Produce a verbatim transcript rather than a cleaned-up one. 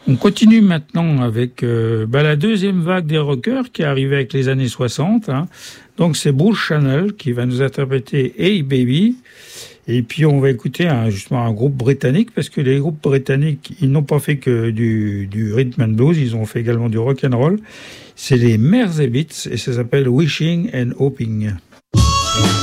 On continue maintenant avec euh, bah, la deuxième vague des rockers qui est arrivée avec les années soixante. Hein. Donc c'est Bruce Channel qui va nous interpréter Hey Baby. Et puis on va écouter un, justement un groupe britannique, parce que les groupes britanniques, ils n'ont pas fait que du, du rhythm and blues, ils ont fait également du rock and roll. C'est les Mersey Beats et ça s'appelle Wishing and Hoping.